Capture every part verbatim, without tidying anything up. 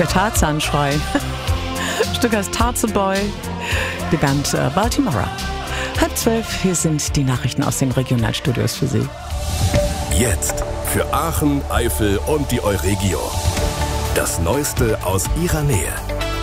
der Tarzan-Schrei. Stück heißt Tarzan Boy, die Band äh, Baltimora. Halb zwölf, hier sind die Nachrichten aus den Regionalstudios für Sie. Jetzt für Aachen, Eifel und die Euregio. Das Neueste aus ihrer Nähe.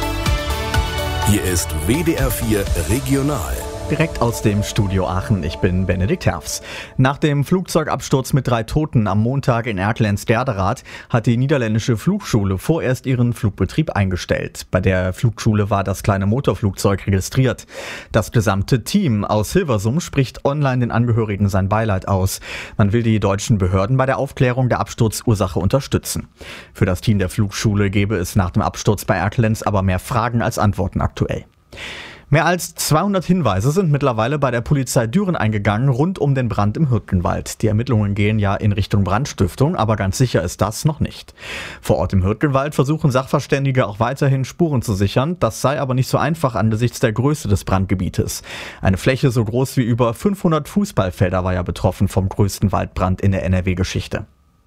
Hier ist W D R vier Regional. Direkt aus dem Studio Aachen, ich bin Benedikt Herfs. Nach dem Flugzeugabsturz mit drei Toten am Montag in Erkelenz-Derderath hat die niederländische Flugschule vorerst ihren Flugbetrieb eingestellt. Bei der Flugschule war das kleine Motorflugzeug registriert. Das gesamte Team aus Hilversum spricht online den Angehörigen sein Beileid aus. Man will die deutschen Behörden bei der Aufklärung der Absturzursache unterstützen. Für das Team der Flugschule gäbe es nach dem Absturz bei Erkelenz aber mehr Fragen als Antworten aktuell. Mehr als zweihundert Hinweise sind mittlerweile bei der Polizei Düren eingegangen rund um den Brand im Hürtgenwald. Die Ermittlungen gehen ja in Richtung Brandstiftung, aber ganz sicher ist das noch nicht. Vor Ort im Hürtgenwald versuchen Sachverständige auch weiterhin Spuren zu sichern. Das sei aber nicht so einfach angesichts der Größe des Brandgebietes. Eine Fläche so groß wie über fünfhundert Fußballfelder war ja betroffen vom größten Waldbrand in der N R W-Geschichte.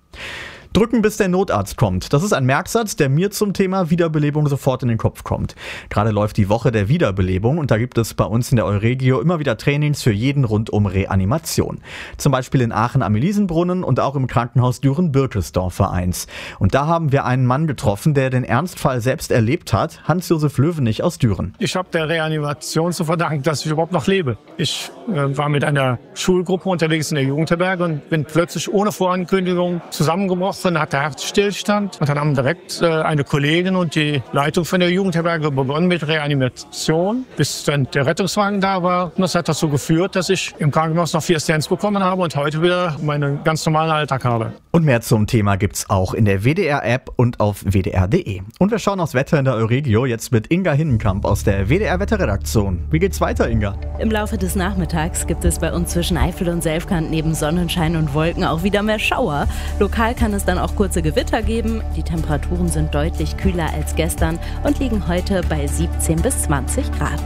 Drücken, bis der Notarzt kommt. Das ist ein Merksatz, der mir zum Thema Wiederbelebung sofort in den Kopf kommt. Gerade läuft die Woche der Wiederbelebung und da gibt es bei uns in der Euregio immer wieder Trainings für jeden rund um Reanimation. Zum Beispiel in Aachen am Elisenbrunnen und auch im Krankenhaus Düren-Birkesdorfer eins. Und da haben wir einen Mann getroffen, der den Ernstfall selbst erlebt hat, Hans-Josef Löwenich aus Düren. Ich habe der Reanimation zu verdanken, dass ich überhaupt noch lebe. Ich äh, war mit einer Schulgruppe unterwegs in der Jugendherberge und bin plötzlich ohne Vorankündigung zusammengebrochen. Dann hat der Herzstillstand und dann haben direkt äh, eine Kollegin und die Leitung von der Jugendherberge begonnen mit Reanimation, bis dann der Rettungswagen da war. Und das hat dazu geführt, dass ich im Krankenhaus noch vier Stents bekommen habe und heute wieder meinen ganz normalen Alltag habe. Und mehr zum Thema gibt's auch in der W D R-App und auf w d r punkt d e. Und wir schauen aufs Wetter in der Euregio jetzt mit Inga Hinnenkamp aus der W D R-Wetterredaktion. Wie geht's weiter, Inga? Im Laufe des Nachmittags gibt es bei uns zwischen Eifel und Selfkant neben Sonnenschein und Wolken auch wieder mehr Schauer. Lokal kann es dann auch kurze Gewitter geben. Die Temperaturen sind deutlich kühler als gestern und liegen heute bei siebzehn bis zwanzig Grad.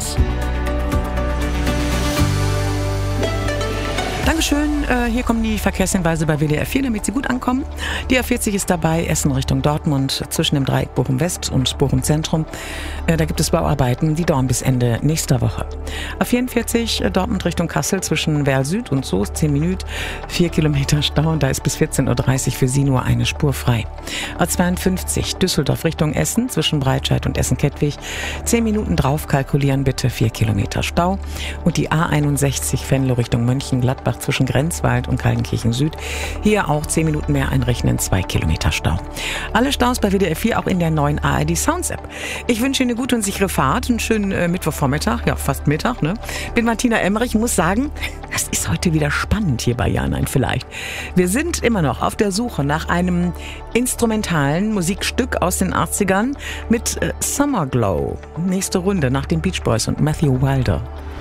Dankeschön. Äh, hier kommen die Verkehrshinweise bei W D R vier, damit Sie gut ankommen. Die A vierzig ist dabei, Essen Richtung Dortmund, zwischen dem Dreieck Bochum West und Bochum Zentrum. Äh, da gibt es Bauarbeiten, die dauern bis Ende nächster Woche. A vierundvierzig, äh, Dortmund Richtung Kassel, zwischen Werl Süd und Soest, zehn Minuten, vier Kilometer Stau. Und da ist bis vierzehn Uhr dreißig für Sie nur eine Spur frei. A zweiundfünfzig, Düsseldorf Richtung Essen, zwischen Breitscheid und Essen-Kettwig, zehn Minuten drauf kalkulieren, bitte vier Kilometer Stau. Und die A einundsechzig, Venlo Richtung Mönchengladbach, zwischen Grenzwald und Kaltenkirchen Süd. Hier auch zehn Minuten mehr einrechnen, zwei Kilometer Stau. Alle Staus bei W D R vier auch in der neuen A R D Sounds App. Ich wünsche Ihnen eine gute und sichere Fahrt, einen schönen äh, Mittwochvormittag, ja fast Mittag, ne? Bin Martina Emmerich, muss sagen, das ist heute wieder spannend hier bei Ja, nein, vielleicht. Wir sind immer noch auf der Suche nach einem instrumentalen Musikstück aus den achtzigern mit äh, Summer Glow. Nächste Runde nach den Beach Boys und Matthew Wilder.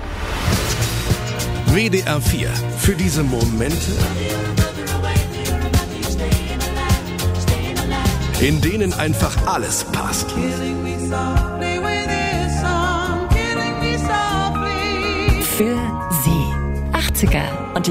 W D R vier. Für diese Momente, in denen einfach alles passt. Für Sie. achtziger und